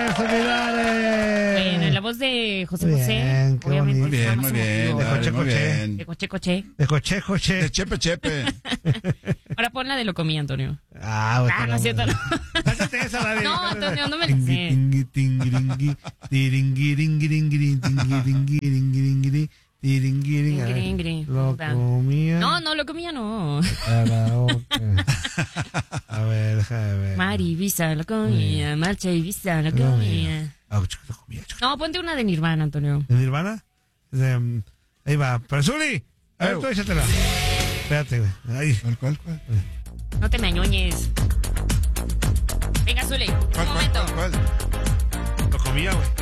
servidores. Bueno, en la voz de José Bien, José. qué Obviamente. bonito. estamos emotivos. De Coche. De Coche Coche. De Coche. De Chepe. Ahora pon la de Locomía, Antonio. Bueno, No es cierto, no. Sácate esa, David. No, Antonio, no me la sé. Tiringiri. Lo comía. No, Locomía no. A ver, déjame ver. Mari, Visa, Locomía. Marcha y Visa, Locomía. No, ponte una de Nirvana, Antonio. ¿De Nirvana? Ahí va. Pero Zuli, a ver, tú échatela. Espérate, güey. Ahí. ¿Cuál? No te me añoñes. Venga, Zuli, un momento. ¿Cuál? Lo comía, güey.